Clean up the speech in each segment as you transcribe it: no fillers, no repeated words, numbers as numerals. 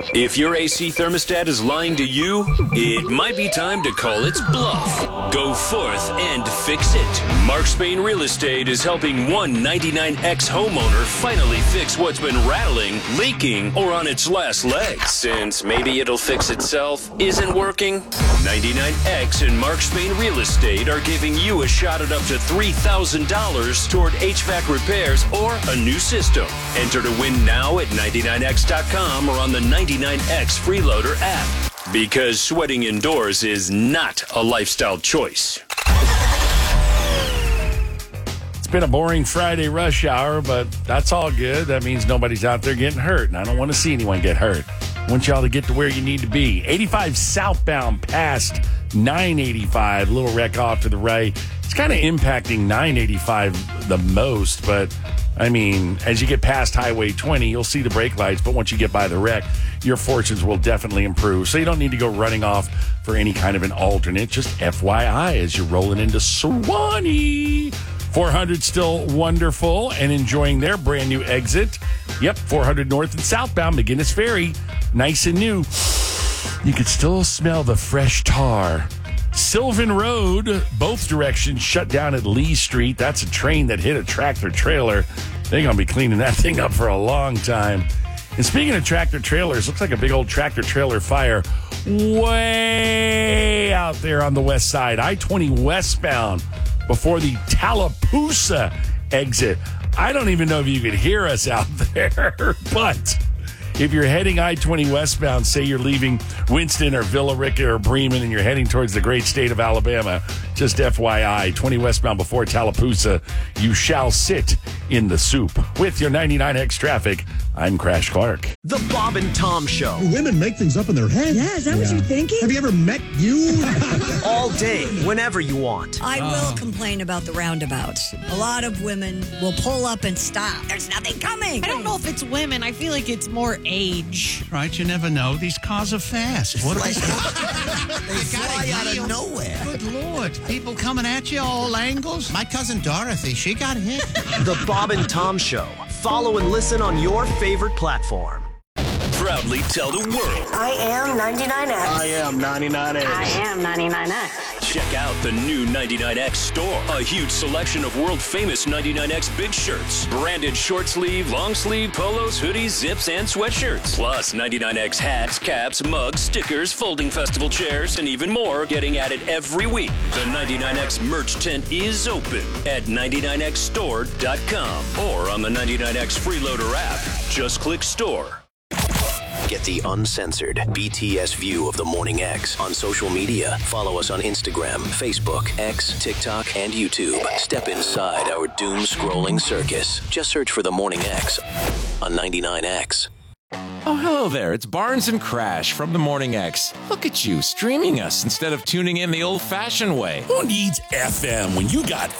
If your AC thermostat is lying to you, it might be time to call its bluff. Go forth and fix it. Mark Spain Real Estate is helping one 99X homeowner finally fix what's been rattling, leaking, or on its last leg. Since maybe it'll fix itself isn't working, 99X and Mark Spain Real Estate are giving you a shot at up to $3,000 toward HVAC repairs or a new system. Enter to win now at 99X.com or on the 99X Freeloader app. Because sweating indoors is not a lifestyle choice. It's been a boring Friday rush hour, but that's all good. That means nobody's out there getting hurt, and I don't want to see anyone get hurt. I want y'all to get to where you need to be. 85 southbound past 985. Little wreck off to the right. It's kind of impacting 985 the most, but I mean, as you get past Highway 20, you'll see the brake lights, but once you get by the wreck, your fortunes will definitely improve. So you don't need to go running off for any kind of an alternate. Just FYI as you're rolling into Suwannee. 400 still wonderful and enjoying their brand new exit. Yep, 400 north and southbound, McGinnis Ferry. Nice and new. You could still smell the fresh tar. Sylvan Road, both directions shut down at Lee Street. That's a train that hit a tractor trailer. They're going to be cleaning that thing up for a long time. And speaking of tractor trailers, looks like a big old tractor trailer fire way out there on the west side. I-20 westbound before the Tallapoosa exit. I don't even know if you could hear us out there, but if you're heading I-20 westbound, say you're leaving Winston or Villa Rica or Bremen and you're heading towards the great state of Alabama, just FYI, 20 westbound before Tallapoosa, you shall sit in the soup. With your 99X traffic, I'm Crash Clark. The Bob and Tom Show. Women make things up in their head. Yeah, is that what you're thinking? Have you ever met you? All day, whenever you want. I will complain about the roundabouts. A lot of women will pull up and stop. There's nothing coming. I don't know if it's women. I feel like it's more age. Right, you never know. These cars are fast. What They fly out of nowhere. Good Lord. People coming at you all angles. My cousin Dorothy, she got hit. The Bob and Tom Show. Follow and listen on your favorite platform. Proudly tell the world. I am 99X. I am 99X. I am 99X. Check out the new 99X store. A huge selection of world-famous 99X big shirts. Branded short sleeve, long sleeve, polos, hoodies, zips, and sweatshirts. Plus 99X hats, caps, mugs, stickers, folding festival chairs, and even more getting added every week. The 99X merch tent is open at 99xstore.com or on the 99X Freeloader app. Just click store. Get the uncensored BTS view of the Morning X on social media. Follow us on Instagram, Facebook, X, TikTok, and YouTube. Step inside our doom-scrolling circus. Just search for the Morning X on 99X. Oh, hello there. It's Barnes and Crash from the Morning X. Look at you, streaming us instead of tuning in the old-fashioned way. Who needs FM when you got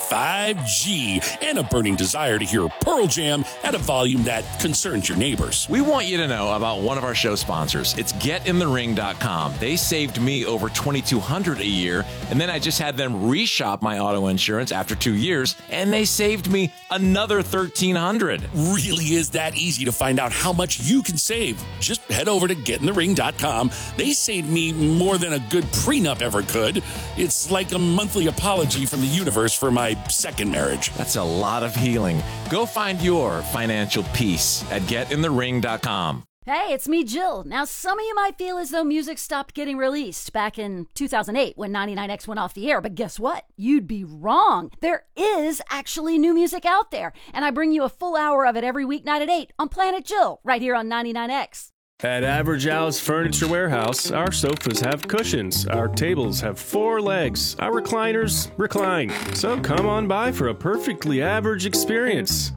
5G and a burning desire to hear Pearl Jam at a volume that concerns your neighbors? We want you to know about one of our show sponsors. It's GetInTheRing.com. They saved me over $2,200 a year, and then I just had them reshop my auto insurance after 2 years, and they saved me another $1,300. Really is that easy to find out how much you can save. Just head over to GetInTheRing.com. They saved me more than a good prenup ever could. It's like a monthly apology from the universe for my second marriage. That's a lot of healing. Go find your financial peace at GetInTheRing.com. Hey, it's me, Jill. Now, some of you might feel as though music stopped getting released back in 2008 when 99X went off the air, but guess what? You'd be wrong. There is actually new music out there, and I bring you a full hour of it every weeknight at 8 on Planet Jill, right here on 99X. At Average Al's Furniture Warehouse, our sofas have cushions, our tables have 4 legs, our recliners recline. So come on by for a perfectly average experience.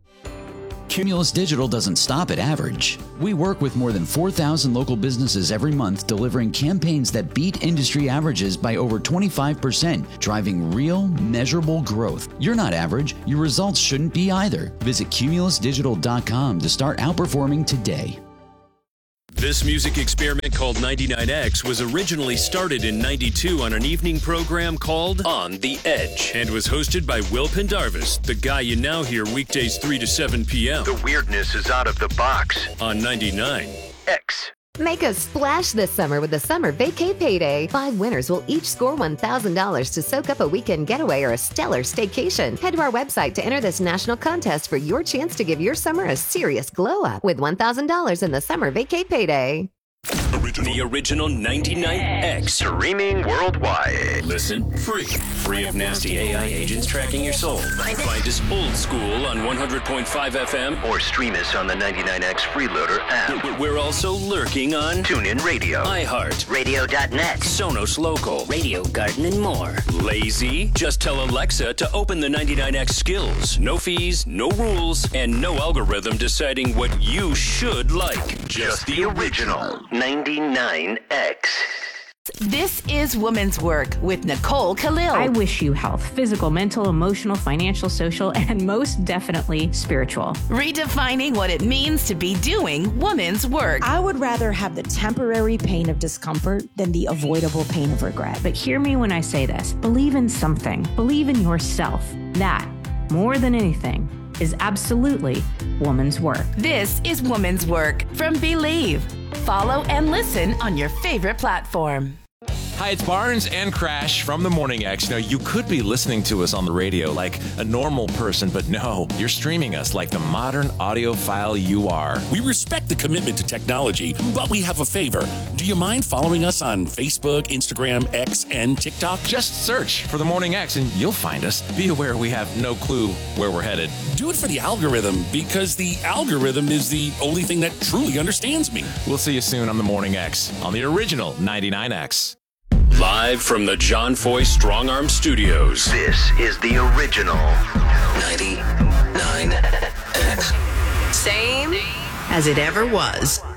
Cumulus Digital doesn't stop at average. We work with more than 4,000 local businesses every month, delivering campaigns that beat industry averages by over 25%, driving real, measurable growth. You're not average. Your results shouldn't be either. Visit cumulusdigital.com to start outperforming today. This music experiment called 99X was originally started in 92 on an evening program called On the Edge and was hosted by Will Pendarvis, the guy you now hear weekdays 3 to 7 p.m. The weirdness is out of the box on 99X. Make a splash this summer with the Summer Vacay Payday. 5 winners will each score $1,000 to soak up a weekend getaway or a stellar staycation. Head to our website to enter this national contest for your chance to give your summer a serious glow-up with $1,000 in the Summer Vacay Payday. The original 99X. Streaming worldwide. Listen free. Free of nasty AI agents tracking your soul. Find us old school on 100.5 FM. Or stream us on the 99X Freeloader app. We're also lurking on TuneIn Radio, iHeart, Radio.net, Sonos Local, Radio Garden, and more. Lazy? Just tell Alexa to open the 99X skills. No fees, no rules, and no algorithm deciding what you should like. Just the original 99X. This is Women's Work with Nicole Khalil. I wish you health, physical, mental, emotional, financial, social, and most definitely spiritual. Redefining what it means to be doing women's work. I would rather have the temporary pain of discomfort than the avoidable pain of regret. But hear me when I say this. Believe in something. Believe in yourself. That, more than anything, is absolutely woman's work. This is Woman's Work from Believe. Follow and listen on your favorite platform. Hi, it's Barnes and Crash from the Morning X. Now, you could be listening to us on the radio like a normal person, but no, you're streaming us like the modern audiophile you are. We respect the commitment to technology, but we have a favor. Do you mind following us on Facebook, Instagram, X, and TikTok? Just search for the Morning X and you'll find us. Be aware we have no clue where we're headed. Do it for the algorithm, because the algorithm is the only thing that truly understands me. We'll see you soon on the Morning X on the original 99X. Live from the John Foy Strong Arm Studios. This is the original 99X. Same as it ever was.